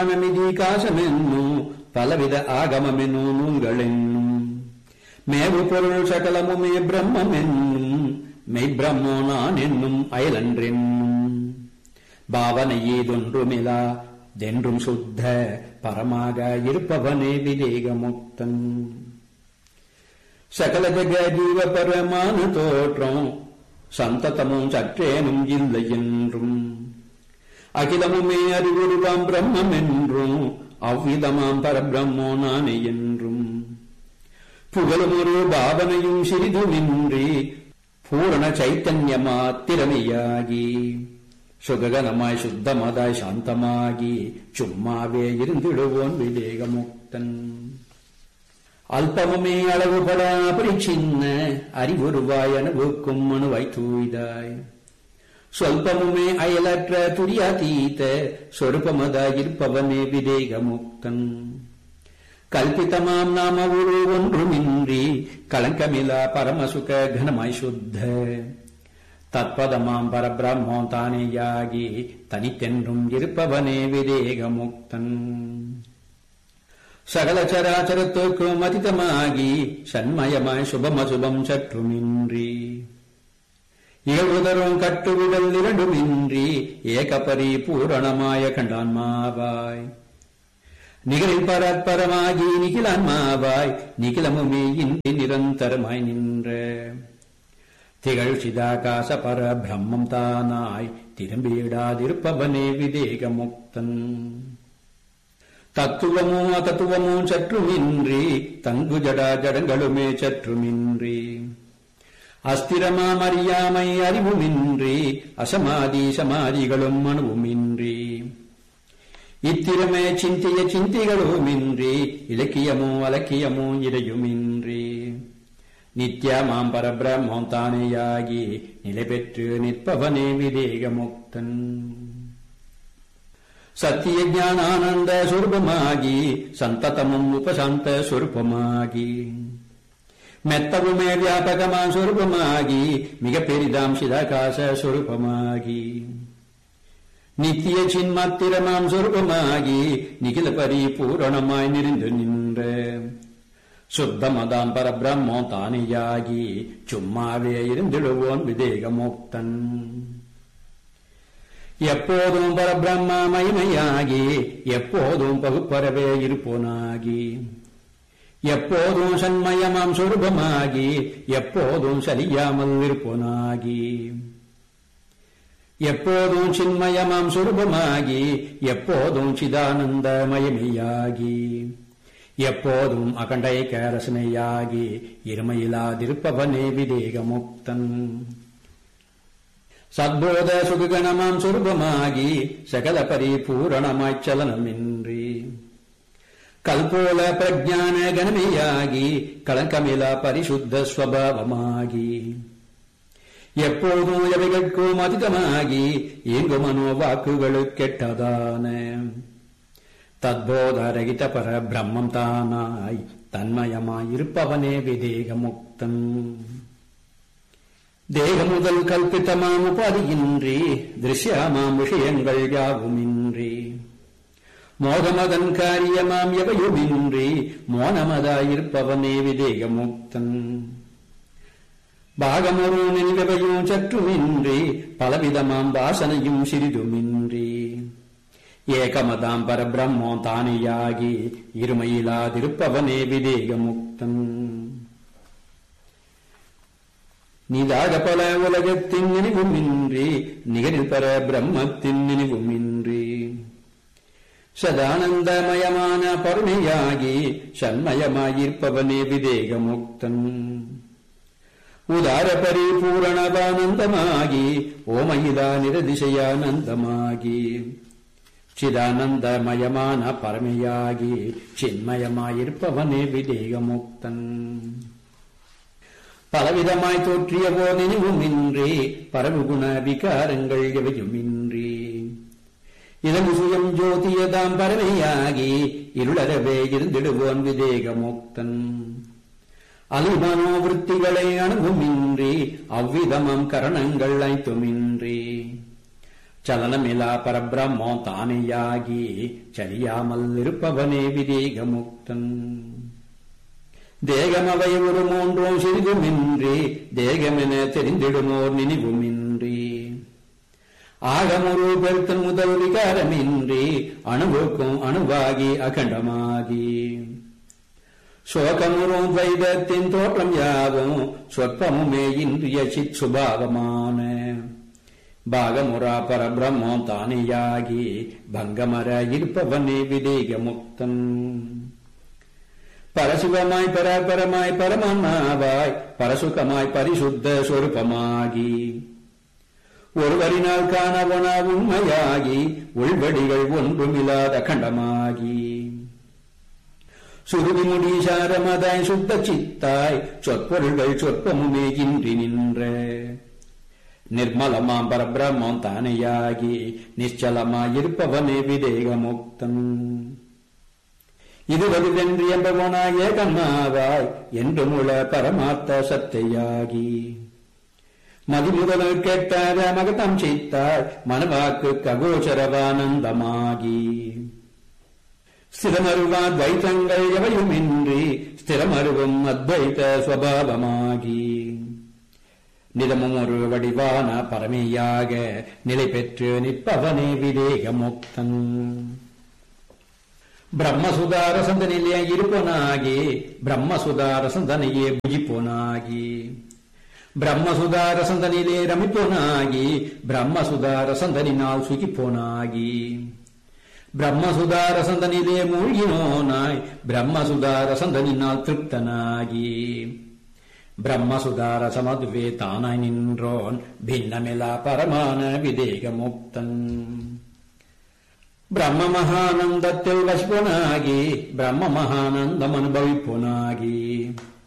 காசமென்னும் பலவித ஆகமமென்னும் நூல்களென்னும் மேவு பொருள் சகலமுமே பிரம்மென்னும் மெய்பிரம்மோ நான் என்னும் அயலன்றென்னும் பாவனை ஏதொன்றுமிலா தென்றும் சுத்த பரமாக இருப்பவனே விவேகமுக்தன். சகல ஜக ஜீவ பரமான தோற்றம் சந்ததமும் சற்றேனும் இல்லை என்றும் அகிலமுமே அறிவுருவாம் பிரம்மம் என்றும் அவ்விதமாம் பரபிரம்மோ நானே என்றும் புகழும் ஒரு பாவனையும் சிறிதுமின்றி பூரண சைத்தன்யமாத்திரமையாகி சுககனமாய் சுத்தமதாய் சாந்தமாகி சும்மாவே இருந்திடுவோன் விவேகமுக்தன். அல்பமுமே அளவுபட பரிச்சின்ன அறிவுருவாய் அனுபவிக்கும் அணுவாய் தூய்தாய் சொல்பமுமே அயலற்ற துரியாதீத சொருபமதாய் இருப்பவனே விவேகமுக்தன். கல்பிதமாம் நாம ஒரு ஒன்றுமின்றி களங்கமிலா பரமசுக கனமாய் சுத்த தத்பதமாம் பரபிரம்மோ தானேயாகி தனித்தென்றும் இருப்பவனே விவேகமுக்தன். சகல சராச்சரத்துக்கும் அதிதமாகி சண்மயமாய் சுபமசுபம் சற்றுமின்றி இகழ்வுதரும் கட்டுவிடல் இரண்டுமின்றி ஏக பரிபூரணமாய கண்டான்மாவாய் நிகழில் பரத்பரமாகி நிகிலான்மாவாய் நிகிலமுமே இன்றி நிரந்தரமாய் நின்ற திகழ் சிதாகாச பர பிரம்மம் தானாய் திரும்பியிடாதிருப்பவனே விவேகமுக்தன். தத்துவமோ அதத்துவமோ சற்றுமின்றி தங்கு ஜடா ஜடங்களுமே சற்றுமின்றி அஸ்திரமாம் அறியாமை அறிவுமின்றி அசமாதி சமாதிகளும் அணுவுமின்றி இத்திரமே சிந்திய சிந்திகளுமின்றி இலக்கியமோ அலக்கியமோ இடையுமின்றி நித்யமாம் பரபிரம்மோ தானேயாகி நிலை பெற்று நிற்பவனே விவேகமுக்தன். சத்திய ஞானானந்த சொரூபமாகி சந்ததமும் உபசாந்த சொரூபமாகி மெத்தவுமே வியாபகமா சொரூபமாகி மிக பெரிதாம் சிதாகாச சொரூபமாகி நித்திய சின்மாத்திரமாம் சொரூபமாகி நிகில பரிபூரணமாய் நிறைந்து நின்ற சுத்தமதாம் பரபிரம்மோ தானேயாகி சும்மாவே இருந்திடுவோன் விவேகமுக்தன். எப்போதும் பரபிரம்ம மகிமையாகி எப்போதும் பகுப்பரவே இருப்போனாகி எப்போதும் சண்மயமாம் சொரூபமாகி எப்போதும் சலியாமல் இருப்போனாகி எப்போதும் சின்மயமாம் சொரூபமாகி எப்போதும் சிதானந்த மகிமையாகி எப்போதும் அகண்டைக ரசனையாகி இருமையிலாதிருப்பவனே விவேகமுக்தன். சத்போத சுககணமாம் சொரூபமாகி சகல பரிபூரணமாய்ச் சலனமின்றி கல்போல பிரஜான கணமையாகி களங்கமிலா பரிசுத்த ஸ்வபாவமாகி எப்போதும் எவைகட்கும் அதிகமாகி இங்கு மனோவாக்குகளுக்கெட்டதான தத்போதரகித பர பிரம்மம் தானாய் தன்மயமாயிருப்பவனே விவேகமுக்தன். தேக முதல் கல்பித்தமாம் உபாதியின்றி திருஷ்யமாம் விஷயங்கள் யாவுமின்றி மோகமதன் காரியமாம் எவையுமின்றி மோனமதாயிருப்பவனே விவேகமுக்தன். பாகமொரு நில்வையும் சற்றுமின்றி பலவிதமாம் வாசனையும் சிறிதுமின்றி ஏகமதாம் பரபிரம்மோ தானேயாகி இருமையிலாதிருப்பவனே விவேகமுக்தன். நீதாக பல உலகத்தின் நினைவுமின்றி நிகழில் பர பிரம்மத்தின் நினைவுமின்றி சதானந்தமயமான பருணையாகி சண்மயமாயிருப்பவனே விவேகமுக்தன். உதார பரிபூரணவானந்தமாகி ஓமயிதா நிரதிசயானந்தமாகி சிதானந்தமயமான பரமையாகி சின்மயமாயிருப்பவனே விவேகமுக்தன். பலவிதமாய் தோற்றியவோ நினைவுமின்றி பரவுகுண விகாரங்கள் எவையுமின்றி இதன் சுயம் ஜோதியதாம் பரமையாகி இருளறவே இருந்திடுவோன் விவேகமுக்தன். அலிமனோவிருத்திகளை அணுகுமின்றி அவ்விதமாம் கரணங்கள் ஐத்துமின்றி சலனமிலா பரபிரம்மம் தானேயாகி சலியாமல் இருப்பவனே விதேக முக்தன். தேகமவை ஒரு மூன்றும் சிறிதுமின்றி தேகமென தெரிந்திடுமோர் நினைவுமின்றி ஆகமுரு பெருத்தன் முதல் விகாரமின்றி அணுவுக்கும் அணுவாகி அகண்டமாகி சோகமுறும் வைதத்தின் தோற்றம் யாவும் சொற்பமுமே இன்றிய சித் சுபாவமான பாகமுரா பரபிரம்மம் தானேயாகி பங்கமர இருப்பவனே விதேக முக்தன். பரசுகமாய் பராபரமாய் பரமான்மாவாய் பரசுகமாய் பரிசுத்த சொரூபமாகி ஒருவரினால் காணவனா உண்மையாகி உள்வடிகள் ஒன்றுமில்லாத கண்டமாகி சுருதி முடி சாரமதாய் சுத்த சித்தாய் சொற்பொருள்கள் சொற்பமுமே இன்றி நின்ற நிர்மலமாம் பரபிரம்மம் தானேயாகி நிச்சலமாயிருப்பவனே விதேக முக்தன். இதுவதுவென்று என்பவனாய் ஏகமாவாய் என்று முழ பரமார்த்த சத்தையாகி மதிமுதல் கேட்டார மகதம் சித்தாய் மனவாக்கு ககோச்சரவானந்தமாகி ஸ்திரமருவா துவைத்தங்கள் எவையுமின்றி ஸ்திரமருவும் அத்வைத ஸ்வபாவமாகி நிதமும் ஒரு வடிவான பரமையாக நிலை பெற்று நிற்பவனே விதேக முக்தன். பிரம்மசுதாரசந்தனிலே இருப்போனாகி பிரம்மசுதாரசந்தனையே புஜிப்போனாகி பிரம்மசுதாரசந்தனிலே ரமிப்போனாகி பிரம்மசுதாரசந்தனினால் சுகிப்போனாகி பிரம்மசுதாரசந்தனிலே மூழ்கினோனாய் பிரம்மசுதாரசந்தனினால் திருப்தனாகி பிரம்மசுதாரசமதுவே தானாய் நின்றோன் பின்னமிலா பரமான விதேக முக்தன். பிரம்ம மகானந்தத்தில் வசிப்போனாகி பிரம்ம மகானந்தம் அனுபவிப்போனாகி